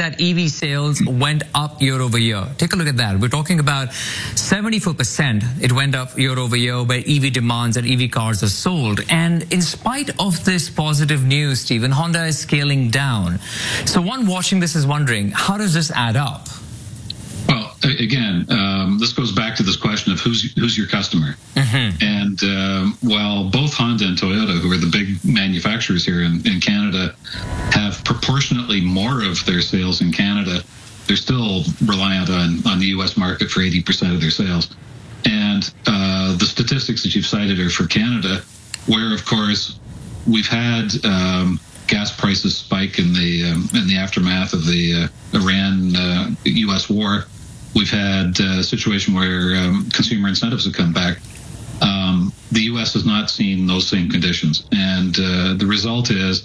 that EV sales went up year over year. Take a look at that. We're talking about 74%. It went up year over year where EV demands and EV cars are sold. And in spite of this positive news, Stephen, Honda is scaling down. So one watching this is wondering, how does this add up? Well, again, this goes back to this question of who's your customer. Mm-hmm. And while both Honda and Toyota, who are the big manufacturers here in Canada, have proportionately more of their sales in Canada, they're still reliant on the U.S. market for 80% of their sales. And the statistics that you've cited are for Canada, where, of course, we've had gas prices spike in the aftermath of the Iran-U.S. war. We've had a situation where consumer incentives have come back. The U.S. has not seen those same conditions. And the result is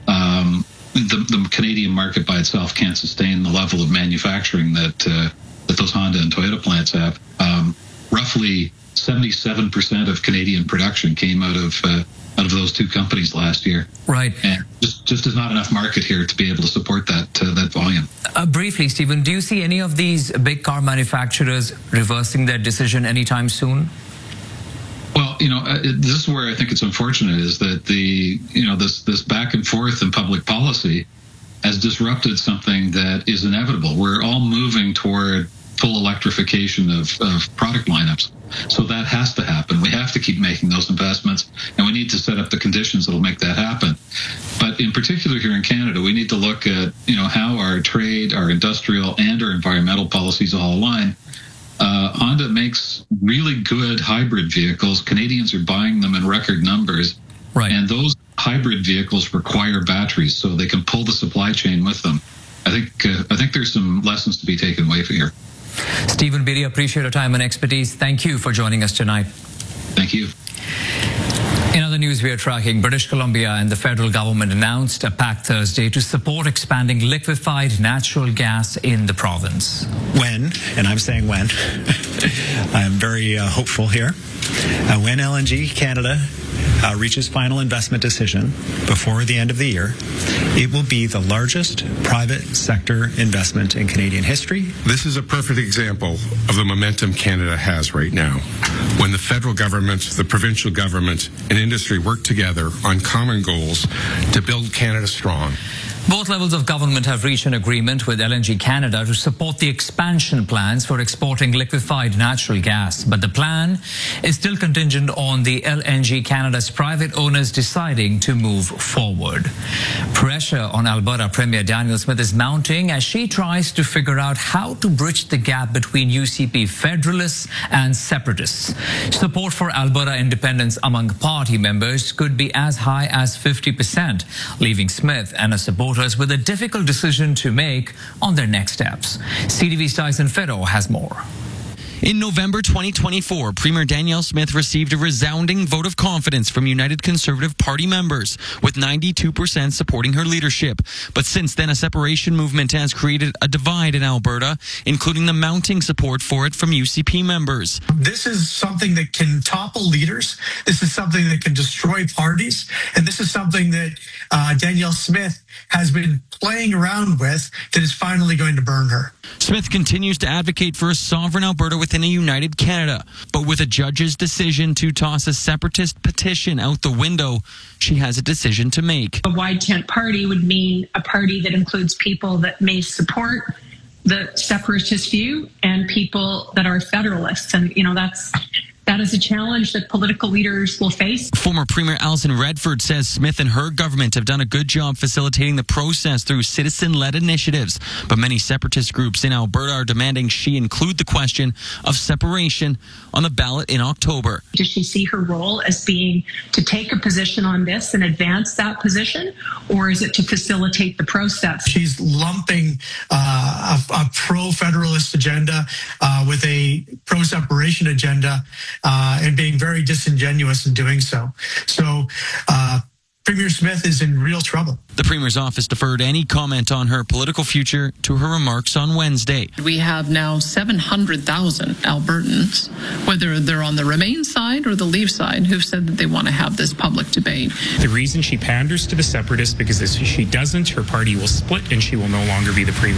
the Canadian market by itself can't sustain the level of manufacturing that those Honda and Toyota plants have. Roughly 77% of Canadian production came out of those two companies last year. Right. And just is not enough market here to be able to support that volume. Briefly, Stephen, do you see any of these big car manufacturers reversing their decision anytime soon? Well, this is where I think it's unfortunate is that this back and forth in public policy has disrupted something that is inevitable. We're all moving toward full electrification of product lineups. So that has to happen. We have to keep making those investments, and we need to set up the conditions that will make that happen. But in particular here in Canada, we need to look at how our trade, our industrial, and our environmental policies all align. Honda makes really good hybrid vehicles. Canadians are buying them in record numbers. Right. And those hybrid vehicles require batteries so they can pull the supply chain with them. I think there's some lessons to be taken away from here. Stephen Beattie, appreciate your time and expertise. Thank you for joining us tonight. Thank you. In other news we are tracking, British Columbia and the federal government announced a pact Thursday to support expanding liquefied natural gas in the province. When, and I'm saying when, I'm very hopeful here, when LNG Canada reaches final investment decision before the end of the year, it will be the largest private sector investment in Canadian history. This is a perfect example of the momentum Canada has right now. When the federal government, the provincial government, and industry work together on common goals to build Canada strong. Both levels of government have reached an agreement with LNG Canada to support the expansion plans for exporting liquefied natural gas. But the plan is still contingent on the LNG Canada's private owners deciding to move forward. Pressure on Alberta Premier Danielle Smith is mounting as she tries to figure out how to bridge the gap between UCP federalists and separatists. Support for Alberta independence among party members could be as high as 50%, leaving Smith and her supporters with a difficult decision to make on their next steps. CTV's Tyson Fedor has more. In November 2024, Premier Danielle Smith received a resounding vote of confidence from United Conservative Party members, with 92% supporting her leadership. But since then, a separation movement has created a divide in Alberta, including the mounting support for it from UCP members. This is something that can topple leaders. This is something that can destroy parties. And this is something that Danielle Smith has been playing around with that is finally going to burn her. Smith continues to advocate for a sovereign Alberta within a united Canada, but with a judge's decision to toss a separatist petition out the window, she has a decision to make. A wide tent party would mean a party that includes people that may support the separatist view and people that are federalists. And, that is a challenge that political leaders will face. Former Premier Alison Redford says Smith and her government have done a good job facilitating the process through citizen-led initiatives. But many separatist groups in Alberta are demanding she include the question of separation on the ballot in October. Does she see her role as being to take a position on this and advance that position, or is it to facilitate the process? She's lumping a pro-federalist agenda with a pro-separation agenda and being very disingenuous in doing so. So Premier Smith is in real trouble. The Premier's office deferred any comment on her political future to her remarks on Wednesday. We have now 700,000 Albertans, whether they're on the Remain side or the Leave side, who've said that they want to have this public debate. The reason she panders to the separatists because if she doesn't, her party will split and she will no longer be the Premier.